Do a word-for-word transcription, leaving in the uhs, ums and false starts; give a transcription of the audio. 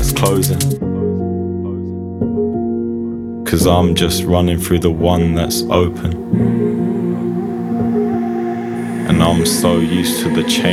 that's closing. Cause I'm just running through the one that's open. And I'm so used to the change